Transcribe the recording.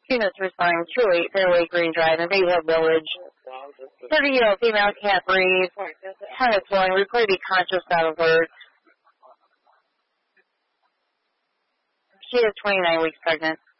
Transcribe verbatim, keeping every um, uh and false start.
Two notes responding two oh eight Fairway Green Drive in Bay Hill Village. thirty-year-old female can't breathe. Tongue is swelling. Reported to be conscious, not alert. She is twenty-nine weeks pregnant.